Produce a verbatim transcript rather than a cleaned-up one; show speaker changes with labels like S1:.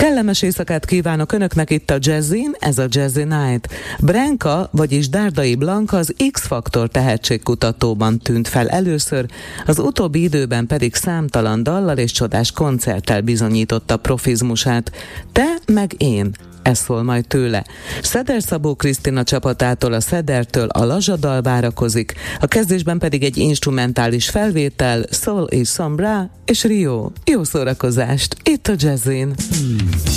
S1: Kellemes éjszakát kívánok Önöknek itt a Jazzin, ez a Jazzy Night. Brenka, vagyis Dárdai Blanka az X-Faktor tehetségkutatóban tűnt fel először, az utóbbi időben pedig számtalan dallal és csodás koncerttel bizonyította profizmusát. Te meg én. Ez szól majd tőle. Szeder Szabó Krisztina csapatától, a Szedertől a Lazsadal várakozik, a kezdésben pedig egy instrumentális felvétel, Soul és Sombra és Rio. Jó szórakozást itt a Jazzin!